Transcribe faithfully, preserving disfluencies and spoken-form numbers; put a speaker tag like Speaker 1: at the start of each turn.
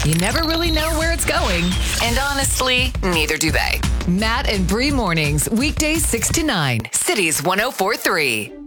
Speaker 1: You never really know where it's going.
Speaker 2: And honestly, neither do they.
Speaker 1: Matt and Bree mornings, weekdays six to nine.
Speaker 2: Cities one oh four three.